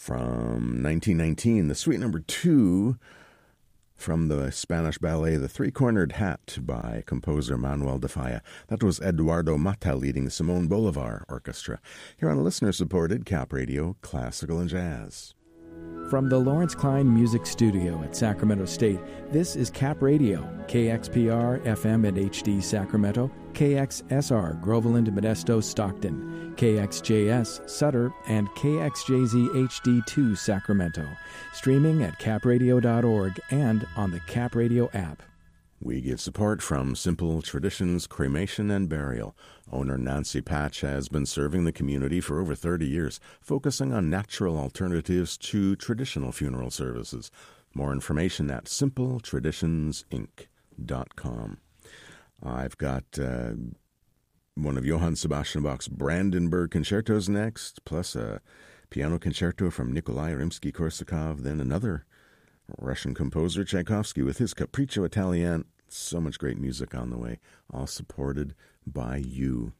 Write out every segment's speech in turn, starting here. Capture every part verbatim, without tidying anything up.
From nineteen nineteen, the Suite Number Two from the Spanish ballet The Three-Cornered Hat by composer Manuel de Falla. That was Eduardo Mata leading the Simon Bolivar Orchestra. Here on listener-supported Cap Radio, Classical and Jazz. From the Lawrence Klein Music Studio at Sacramento State, this is Cap Radio, K X P R, F M and H D Sacramento, K X S R, Groveland, Modesto, Stockton, K X J S, Sutter, and K X J Z H D two, Sacramento. Streaming at cap radio dot org and on the Cap Radio app. We get support from Simple Traditions Cremation and Burial. Owner Nancy Patch has been serving the community for over thirty years, focusing on natural alternatives to traditional funeral services. More information at simple traditions inc dot com. I've got uh, one of Johann Sebastian Bach's Brandenburg concertos next, plus a piano concerto from Nikolai Rimsky-Korsakov, then another Russian composer Tchaikovsky with his Capriccio Italiano. So much great music on the way, all supported by you.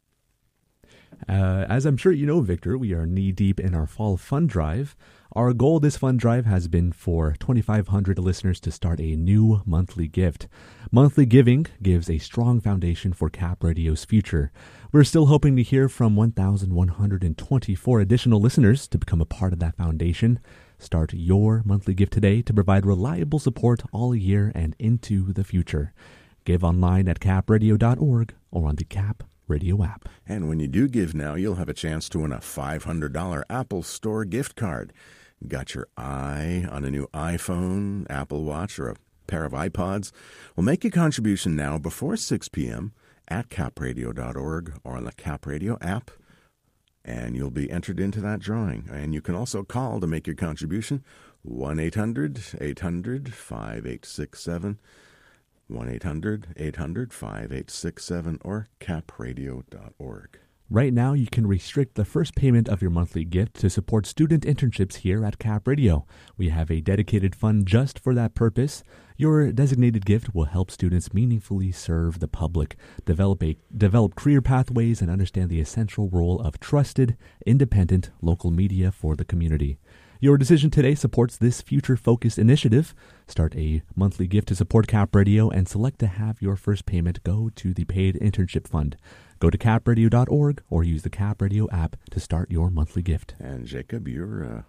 Uh, as I'm sure you know, Victor, we are knee-deep in our fall fund drive. Our goal this fund drive has been for twenty-five hundred listeners to start a new monthly gift. Monthly giving gives a strong foundation for Cap Radio's future. We're still hoping to hear from one thousand one hundred twenty-four additional listeners to become a part of that foundation. Start your monthly gift today to provide reliable support all year and into the future. Give online at cap radio dot org or on the Cap Radio app. And when you do give now, you'll have a chance to win a five hundred dollars Apple Store gift card. Got your eye on a new iPhone, Apple Watch, or a pair of iPods? Well, make your contribution now before six p.m. at cap radio dot org or on the Cap Radio app, and you'll be entered into that drawing. And you can also call to make your contribution, one eight hundred eight hundred five eight six seven, one eight hundred eight hundred five eight six seven, or cap radio dot org. Right now, you can restrict the first payment of your monthly gift to support student internships here at Cap Radio. We have a dedicated fund just for that purpose. Your designated gift will help students meaningfully serve the public, develop a, develop career pathways, and understand the essential role of trusted, independent local media for the community. Your decision today supports this future-focused initiative. Start a monthly gift to support Cap Radio and select to have your first payment go to the paid internship fund. Go to cap radio dot org or use the Cap Radio app to start your monthly gift. And Jacob, you're,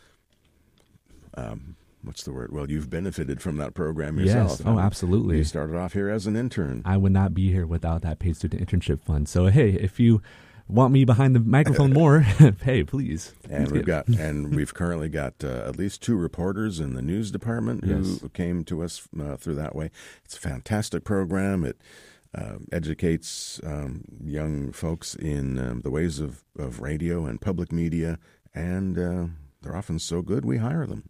uh, um, what's the word? Well, you've benefited from that program yourself. Yes, oh, absolutely. You started off here as an intern. I would not be here without that paid student internship fund. So, hey, if you want me behind the microphone more, hey, please. And we've got, and we've currently got uh, at least two reporters in the news department who Yes. came to us uh, through that way. It's a fantastic program. It uh, educates um, young folks in um, the ways of, of radio and public media, and uh, they're often so good we hire them.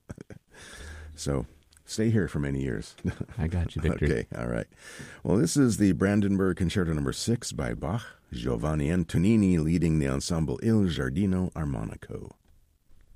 So stay here for many years. I got you, Victor. Okay, all right. Well, this is the Brandenburg Concerto Number Six by Bach. Giovanni Antonini leading the ensemble Il Giardino Armonico.